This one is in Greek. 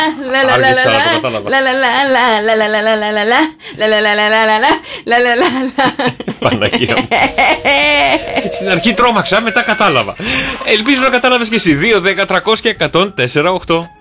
Παναγία μου. Στην αρχή τρόμαξα, μετά κατάλαβα. Ελπίζω να κατάλαβες και εσύ. 2, 10, 300 και 104, 8.